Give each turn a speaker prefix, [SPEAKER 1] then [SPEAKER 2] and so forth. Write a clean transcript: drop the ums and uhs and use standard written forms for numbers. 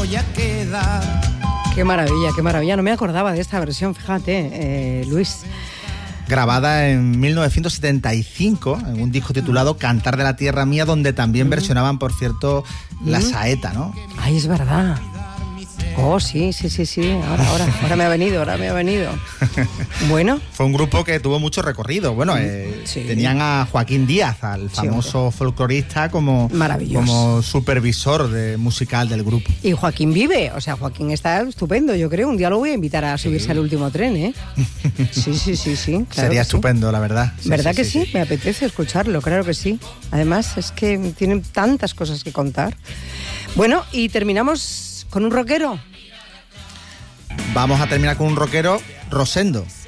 [SPEAKER 1] ya queda.
[SPEAKER 2] Qué maravilla. No me acordaba de esta versión, fíjate, Luis.
[SPEAKER 3] Grabada en 1975 en un disco titulado Cantar de la Tierra Mía, donde también versionaban, por cierto, la saeta, ¿no?
[SPEAKER 2] Ay, es verdad. Oh, sí. Ahora me ha venido. Bueno.
[SPEAKER 3] Fue un grupo que tuvo mucho recorrido. Bueno,
[SPEAKER 2] sí.
[SPEAKER 3] Tenían a Joaquín Díaz, al famoso folclorista, como supervisor musical del grupo.
[SPEAKER 2] Y Joaquín vive, o sea, Joaquín está estupendo, yo creo. Un día lo voy a invitar a subirse al último tren, ¿eh? Sí. Claro,
[SPEAKER 3] sería estupendo, la verdad.
[SPEAKER 2] ¿Verdad que sí? Me apetece escucharlo, claro que sí. Además, es que tienen tantas cosas que contar. Bueno, y terminamos con un rockero.
[SPEAKER 3] Vamos a terminar con un rockero, Rosendo.